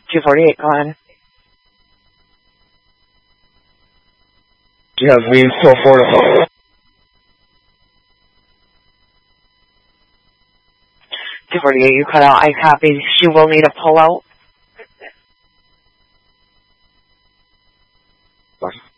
248, go ahead. She has means to afford it. 248, you cut out. I copy. She will need a pullout.